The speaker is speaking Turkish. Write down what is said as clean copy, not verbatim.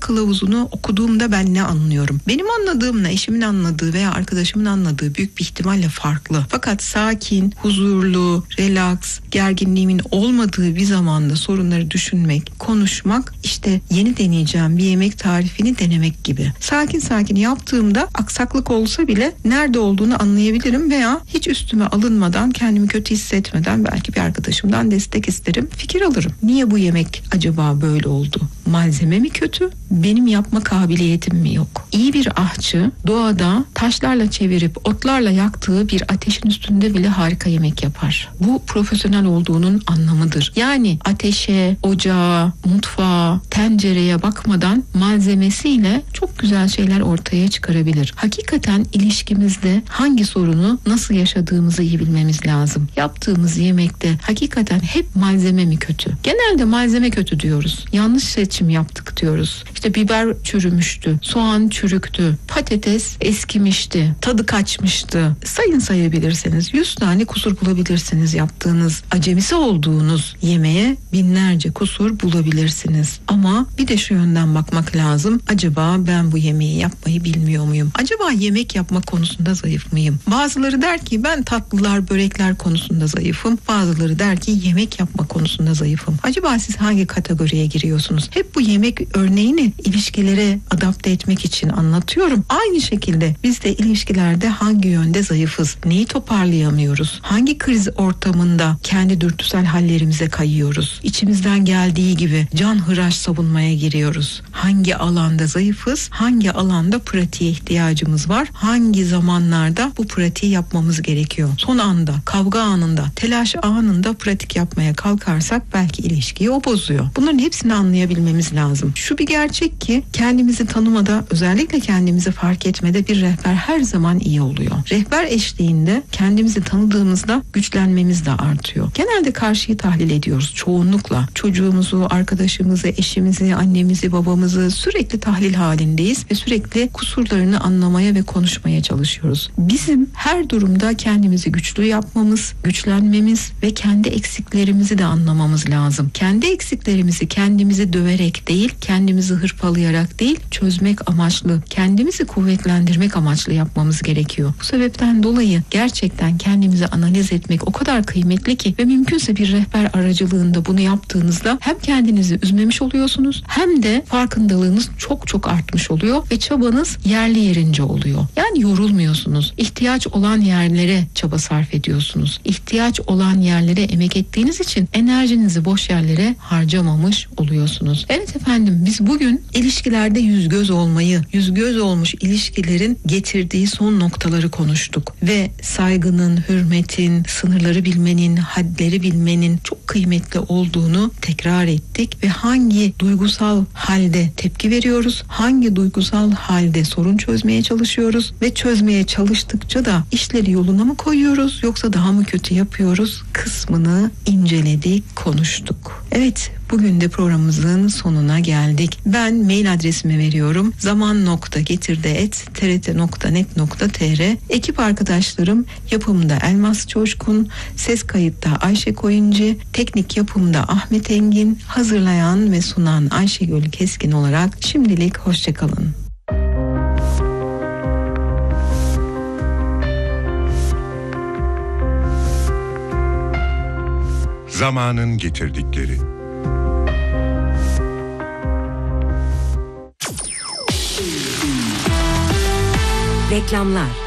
kılavuzunu okuduğumda ben ne anlıyorum? Benim anladığımla eşimin anladığı veya arkadaşımın anladığı büyük bir ihtimalle farklı. Fakat sakin, huzurlu, relax, gerginliğimin olmadığı bir zamanda sorunları düşünmek, konuşmak, işte yeni deneyeceğim bir yemek tarifini denemek gibi. Sakin sakin yaptığımda aksaklık olsa bile nerede olduğunu anlayabilirim veya hiç üstüme alınmadan, kendimi kötü hissetmeden belki bir arkadaşımdan destek isterim, fikir alırım. Niye bu yemek acaba böyle oldu? Malzeme mi kötü? Benim yapma kabiliyetim mi yok? İyi bir ahçı doğada taşlarla çevirip otlarla yaktığı bir ateşin üstünde bile harika yemek yapar. Bu profesyonel olduğunun anlamıdır. Yani ateşe, ocağa, mutfağa, tencereye bakmadan malzemesiyle çok güzel şeyler ortaya çıkarabilir. Hakikaten ilişkimizde hangi sorunu nasıl yaşadığımızı iyi bilmemiz lazım. Yaptığımız yemekte hakikaten hep malzeme mi kötü? Genelde malzeme kötü diyoruz. Yanlış seçim yaptık diyoruz. İşte biber çürümüştü, soğan çürüktü, patates eskimişti, tadı kaçmıştı. Sayabilirseniz 100 tane kusur bulabilirsiniz yaptığınız, acemisi olduğunuz yemeğe binlerce kusur bulabilirsiniz. Ama bir de şu yönden bakmak lazım. Acaba ben bu yemeği yapmayı bilmiyor muyum? Acaba yemek yapma konusunda zayıf mıyım? Bazıları der ki ben tatlılar, börekler konusunda zayıfım. Bazıları der ki yemek yapma konusunda zayıfım. Acaba siz hangi kategoriye giriyorsunuz? Hep bu yemek örneğini ilişkilere adapte etmek için anlatıyorum. Aynı şekilde biz de ilişkilerde hangi yönde zayıfız? Neyi toparlayamıyoruz? Hangi kriz ortamında kendi dürtüsel hallerimize kayıyoruz? İçimizden geldiği gibi canhıraş savunmaya giriyoruz. Hangi alanda zayıfız? Hangi alanda pratiğe ihtiyacımız var? Hangi zamanlarda bu pratiği yapmamız gerekiyor? Son anda, kavga anında, telaş anında pratik yapmaya kalkarsak belki ilişkiyi o bozuyor. Bunların hepsini anlayabilmemiz lazım. Şu bir gerçek ki kendimizi tanımada, özellikle kendimizi fark etmede bir rehber her zaman iyi oluyor. Rehber eşliğinde kendimizi tanıdığımızda güçlenmemiz de artıyor. Genelde karşıyı tahlil ediyoruz çoğunlukla. Çocuğumuzu, arkadaşımızı, eşimizi, annemizi, babamızı sürekli tahlil halindeyiz ve sürekli kusurlarını anlamaya ve konuşmaya çalışıyoruz. Bizim her durumda kendimizi güçlü yapmamız, güçlenmemiz ve kendi eksiklerimizi de anlamamız lazım. Kendi eksiklerimizi kendimizi döverek değil, kendimizi hırpalayarak değil, çözmek amaçlı, kendimizi kuvvetlendirmek amaçlı yapmamız gerekiyor. Bu sebepten dolayı gerçekten kendimizi analiz etmek o kadar kıymetli ki ve mümkünse bir rehber aracılığında bunu yaptığınızda hem kendinizi üzmemiş oluyorsunuz hem de farkındalığınız çok çok artmış oluyor ve çabanız yerli yerince oluyor. Yani yorulmuyorsunuz. İhtiyaç olan yerlere çaba sarf ediyorsunuz. İhtiyaç olan yerlere emek ettiğiniz için enerjinizi boş yerlere harcamamış oluyorsunuz. Evet efendim, biz bugün ilişkilerde yüz göz olmayı, yüz göz olmuş ilişkilerin getirdiği son noktaları konuştuk ve saygının, hürmetin, sınırları bilmenin, hadleri bilmenin çok kıymetli olduğunu tekrar ettik ve hangi duygusal halde tepki veriyoruz, hangi duygusal halde sorun çözmeye çalışıyoruz ve çözmeye çalıştıkça da işleri yoluna mı koyuyoruz yoksa daha mı kötü yapıyoruz kısmını inceledik, konuştuk. Evet, bugün de programımızın sonuna geldik. Ben mail adresimi veriyorum. zaman.getirde@trt.net.tr. Ekip arkadaşlarım yapımda Elmas Coşkun, ses kayıtta Ayşe Koyuncu, teknik yapımda Ahmet Engin, hazırlayan ve sunan Ayşegül Keskin olarak şimdilik hoşçakalın. Zamanın getirdikleri. Reklamlar.